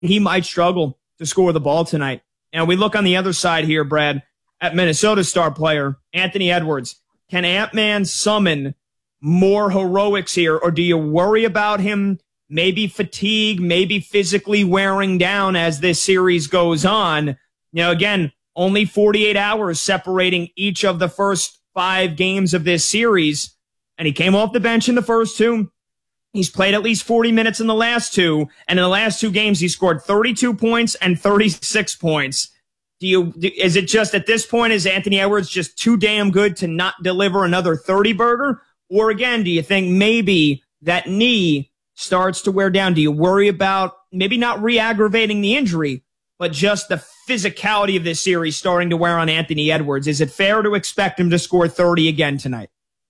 he might struggle to score the ball tonight. And we look on the other side here, Brad, at Minnesota's star player, Anthony Edwards. Can Ant-Man summon more heroics here, or do you worry about him maybe fatigue, maybe physically wearing down as this series goes on? You know, again, only 48 hours separating each of the first 5 games of this series, and he came off the bench in the first 2. He's played at least 40 minutes in the last 2, and in the last 2 games, he scored 32 points and 36 points. Is it just at this point, is Anthony Edwards just too damn good to not deliver another 30-burger? Or again, do you think maybe that knee starts to wear down? Do you worry about maybe not re-aggravating the injury, but just the physicality of this series starting to wear on Anthony Edwards? Is it fair to expect him to score 30 again tonight?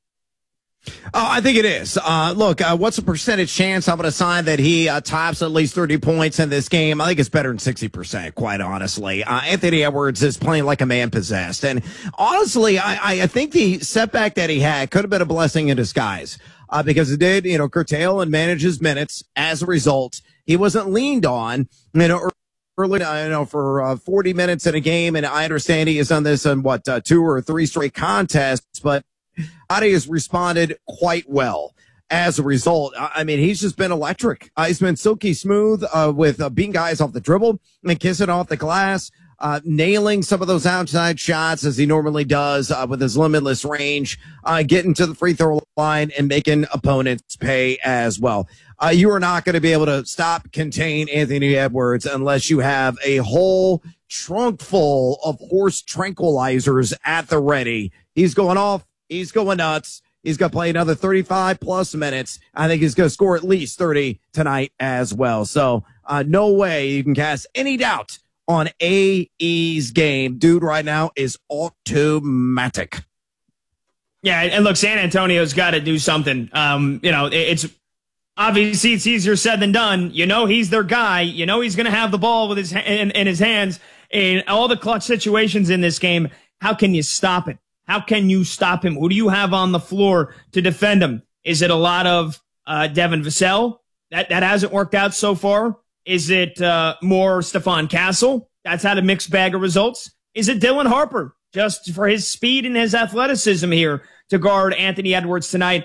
I think it is. Look, what's the percentage chance I'm going to sign that he tops at least 30 points in this game? I think it's better than 60%, quite honestly. Anthony Edwards is playing like a man possessed. And honestly, I think the setback that he had could have been a blessing in disguise, because it did, curtail and manage his minutes. As a result, he wasn't leaned on, early, for 40 minutes in a game. And I understand he has done this in 2 or 3 straight contests, but Adi has responded quite well as a result. I mean, he's just been electric. He's been silky smooth with beating guys off the dribble and kissing off the glass, nailing some of those outside shots as he normally does with his limitless range, getting to the free throw line and making opponents pay as well. You are not going to be able to contain Anthony Edwards unless you have a whole trunk full of horse tranquilizers at the ready. He's going off. He's going nuts. He's going to play another 35-plus minutes. I think he's going to score at least 30 tonight as well. So no way you can cast any doubt on AE's game. Dude right now is automatic. Yeah, and look, San Antonio's got to do something. It's obviously it's easier said than done. He's their guy. He's going to have the ball with in his hands in all the clutch situations in this game. How can you stop it? How can you stop him? Who do you have on the floor to defend him? Is it a lot of Devin Vassell? That hasn't worked out so far. Is it more Stephon Castle? That's had a mixed bag of results. Is it Dylan Harper, just for his speed and his athleticism here to guard Anthony Edwards tonight?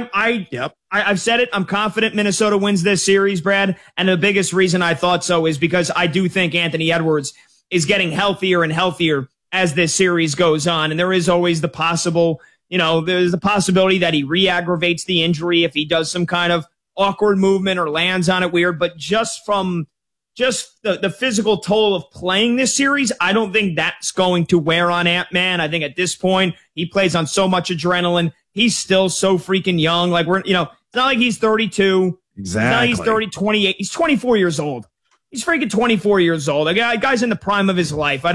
I've said it. I'm confident Minnesota wins this series, Brad. And the biggest reason I thought so is because I do think Anthony Edwards is getting healthier and healthier as this series goes on. And there is always the there's the possibility that he re-aggravates the injury if he does some kind of awkward movement or lands on it weird. But just from the physical toll of playing this series, I don't think that's going to wear on Ant-Man. I think at this point, he plays on so much adrenaline. He's still so freaking young. Like it's not like he's 32. Exactly. It's not like he's 30, 28. He's 24 years old. He's freaking 24 years old. A guy's in the prime of his life.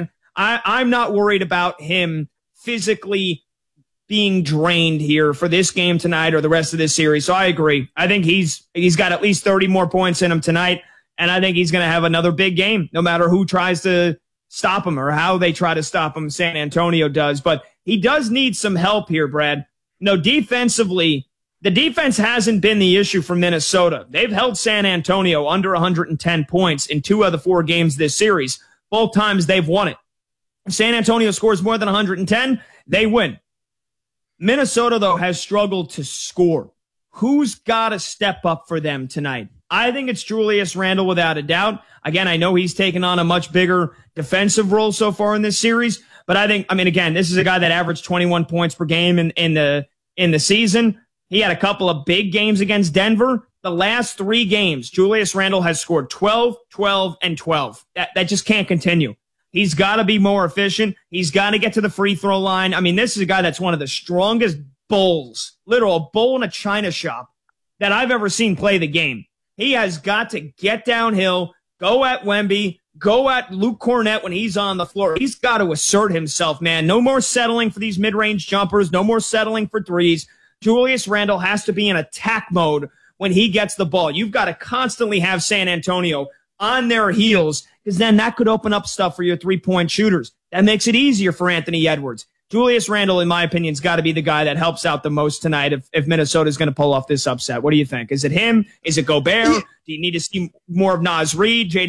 I'm not worried about him physically being drained here for this game tonight or the rest of this series. So I agree. I think he's got at least 30 more points in him tonight, and I think he's going to have another big game, no matter who tries to stop him or how they try to stop him. San Antonio does, but he does need some help here, Brad. Defensively, the defense hasn't been the issue for Minnesota. They've held San Antonio under 110 points in 2 of the 4 games this series. Both times they've won it. If San Antonio scores more than 110, they win. Minnesota, though, has struggled to score. Who's got to step up for them tonight? I think it's Julius Randle without a doubt. Again, I know he's taken on a much bigger defensive role so far in this series, but again, this is a guy that averaged 21 points per game in the season. He had a couple of big games against Denver. The last 3 games, Julius Randle has scored 12, 12, and 12. That just can't continue. He's got to be more efficient. He's got to get to the free throw line. This is a guy that's one of the strongest bulls, literal bull in a china shop, that I've ever seen play the game. He has got to get downhill, go at Wemby, go at Luke Cornett when he's on the floor. He's got to assert himself, man. No more settling for these mid-range jumpers. No more settling for threes. Julius Randle has to be in attack mode when he gets the ball. You've got to constantly have San Antonio on their heels, because then that could open up stuff for your 3-point shooters. That makes it easier for Anthony Edwards. Julius Randle, in my opinion, has got to be the guy that helps out the most tonight if Minnesota is going to pull off this upset. What do you think? Is it him? Is it Gobert? Do you need to see more of Naz Reid?